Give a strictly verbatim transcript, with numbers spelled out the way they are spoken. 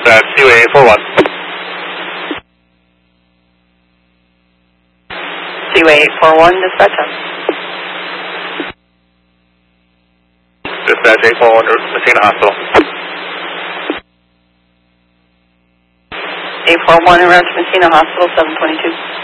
dispatch, Seaway eight four one. Seaway eight four one, dispatch up. Dispatch eight four one, Messina Hospital. eight four one, around to Messina Hospital, seven twenty-two.